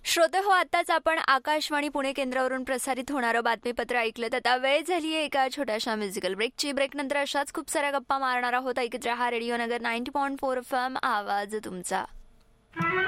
श्रोते हो, आताच आपण आकाशवाणी पुणे केंद्रावरून प्रसारित होणारं बातमीपत्र ऐकलं. आता वेळ झाली आहे एका छोट्याशा म्युझिकल ब्रेकची. ब्रेकनंतर अशाच खूप साऱ्या गप्पा मारणार आहोत. ऐकत रहा रेडिओ नगर 90.4 FM, आवाज तुमचा.